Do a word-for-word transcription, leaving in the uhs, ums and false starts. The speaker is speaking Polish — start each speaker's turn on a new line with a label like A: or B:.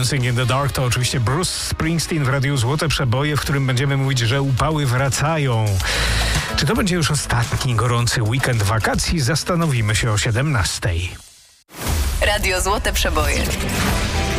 A: Dancing in the Dark to oczywiście Bruce Springsteen w Radiu Złote Przeboje, w którym będziemy mówić, że upały wracają. Czy to będzie już ostatni gorący weekend wakacji? Zastanowimy się o siedemnastej.
B: Radio Złote Przeboje.